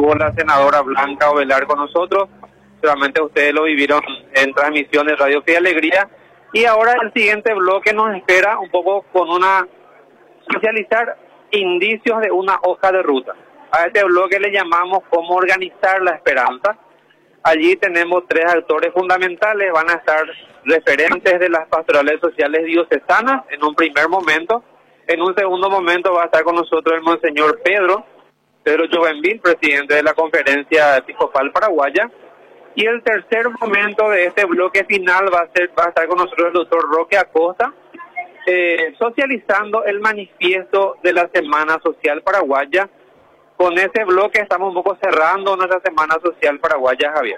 estuvo la senadora Blanca Ovelar con nosotros. Seguramente ustedes lo vivieron en transmisión de Radio Fe y Alegría. Y ahora el siguiente bloque nos espera un poco con socializar indicios de una hoja de ruta. A este bloque le llamamos cómo organizar la esperanza. Allí tenemos 3 actores fundamentales, van a estar referentes de las pastorales sociales diocesanas en un primer momento. En un segundo momento va a estar con nosotros el monseñor Pedro Jovenville, presidente de la Conferencia Episcopal Paraguaya. Y el tercer momento de este bloque final va a estar con nosotros el doctor Roque Acosta, socializando el manifiesto de la Semana Social Paraguaya. Con ese bloque estamos un poco cerrando nuestra Semana Social Paraguaya, Javier.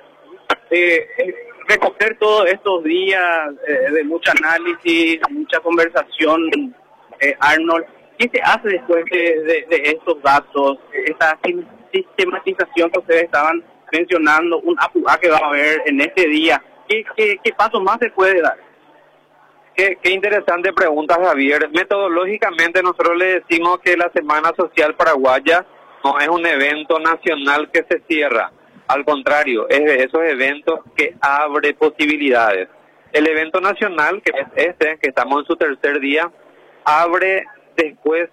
Recoger todos estos días de mucho análisis, mucha conversación, Arnold, ¿qué se hace después de estos datos, esta sistematización que ustedes estaban mencionando, un apurá que va a haber en este día? ¿Qué paso más se puede dar? Qué interesante pregunta, Javier. Metodológicamente nosotros le decimos que la Semana Social Paraguaya no es un evento nacional que se cierra. Al contrario, es de esos eventos que abre posibilidades. El evento nacional, que es que estamos en su tercer día, abre después,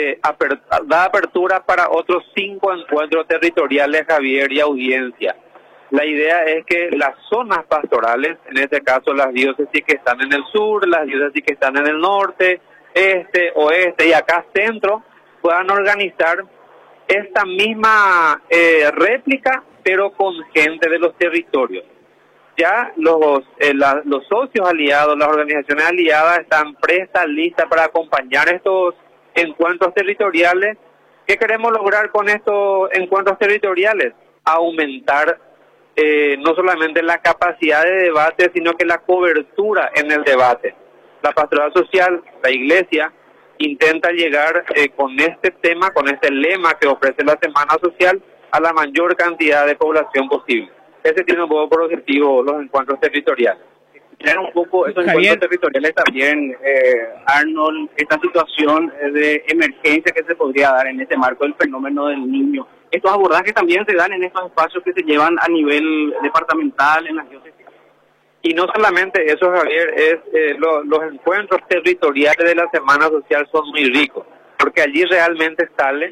da apertura para otros 5 encuentros territoriales, Javier, y audiencia. La idea es que las zonas pastorales, en este caso las diócesis que están en el sur, las diócesis que están en el norte, este, oeste y acá centro, puedan organizar esta misma réplica, pero con gente de los territorios. Ya los socios aliados, las organizaciones aliadas están prestas, listas para acompañar estos encuentros territoriales. ¿Qué queremos lograr con estos encuentros territoriales? Aumentar no solamente la capacidad de debate, sino que la cobertura en el debate. La pastoral social, la iglesia, intenta llegar con este tema, con este lema que ofrece la Semana Social, a la mayor cantidad de población posible. Ese tiene un poco por objetivo los encuentros territoriales. Era un poco esos encuentros territoriales también, Arnold, esta situación de emergencia que se podría dar en este marco del fenómeno del niño. Estos abordajes también se dan en estos espacios que se llevan a nivel departamental, en las diócesis. Y no solamente eso, Javier, los encuentros territoriales de la Semana Social son muy ricos, porque allí realmente sale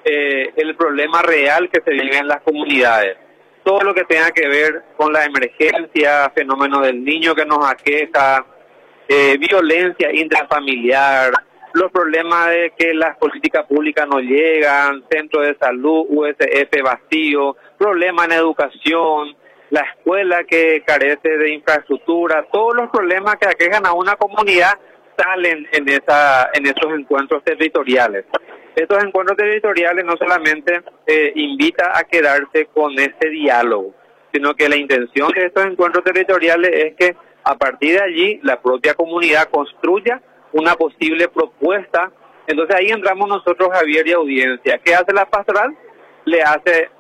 el problema real que se vive en las comunidades. Todo lo que tenga que ver con la emergencia, fenómeno del niño que nos aqueja, violencia intrafamiliar, los problemas de que las políticas públicas no llegan, centro de salud, USF vacío, problemas en educación, la escuela que carece de infraestructura, todos los problemas que aquejan a una comunidad salen en esos encuentros territoriales. Estos encuentros territoriales no solamente invita a quedarse con ese diálogo, sino que la intención de estos encuentros territoriales es que a partir de allí la propia comunidad construya una posible propuesta. Entonces ahí entramos nosotros, Javier, y audiencia. ¿Qué hace la pastoral? Le hace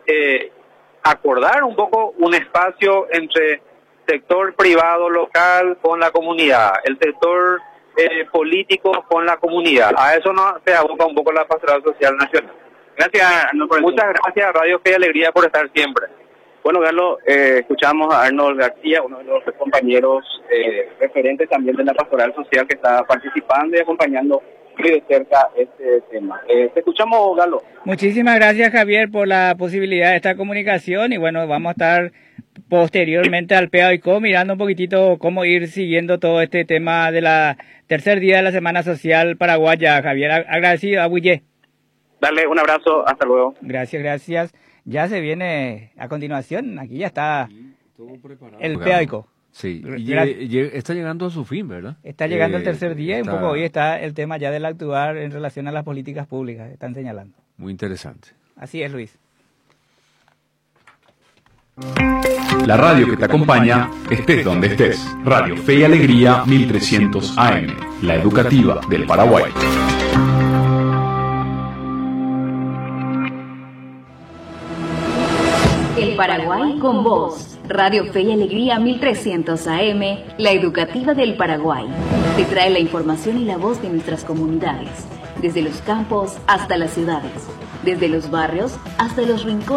acordar un poco un espacio entre sector privado local con la comunidad, el sector político con la comunidad. A eso se aboca un poco la pastoral social nacional. Gracias, Arnold. Muchas gracias, Radio Fe y Alegría, por estar siempre. Bueno, Carlos, escuchamos a Arnold García, uno de los compañeros referentes también de la pastoral social que está participando y acompañando muy de cerca este tema. Te escuchamos, Galo. Muchísimas gracias, Javier, por la posibilidad de esta comunicación, y bueno, vamos a estar posteriormente al PAICO mirando un poquitito cómo ir siguiendo todo este tema de la tercer día de la Semana Social Paraguaya. Javier, agradecido, abuye. Dale un abrazo, hasta luego. Gracias. Ya se viene a continuación, aquí ya está el PAICO. Sí, está llegando a su fin, ¿verdad? Está llegando el tercer día y un poco hoy está el tema ya del actuar en relación a las políticas públicas, están señalando. Muy interesante. Así es, Luis. La radio que te acompaña, estés donde estés. Radio Fe y Alegría 1300 AM, la educativa del Paraguay. El Paraguay con vos. Radio Fe y Alegría 1300 AM, la educativa del Paraguay. Te trae la información y la voz de nuestras comunidades, desde los campos hasta las ciudades, desde los barrios hasta los rincones.